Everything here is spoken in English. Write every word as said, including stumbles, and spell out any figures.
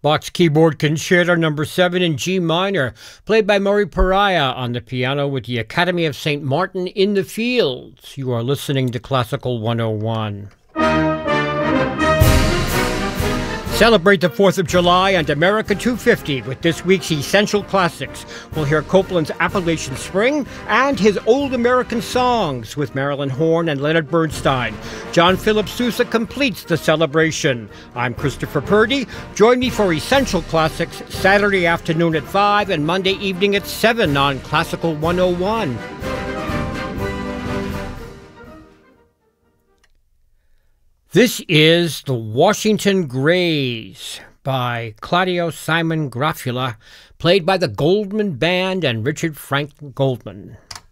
Bach's keyboard concerto number seven in G minor, played by Murray Pariah on the piano with the Academy of Saint Martin in the Fields. You are listening to Classical one oh one. Celebrate the fourth of July and America two fifty with this week's Essential Classics. We'll hear Copland's Appalachian Spring and his Old American Songs with Marilyn Horne and Leonard Bernstein. John Philip Sousa completes the celebration. I'm Christopher Purdy. Join me for Essential Classics Saturday afternoon at five and Monday evening at seven on Classical one oh one. This is The Washington Grays by Claudio Simon Grafula, played by the Goldman Band and Richard Frank Goldman.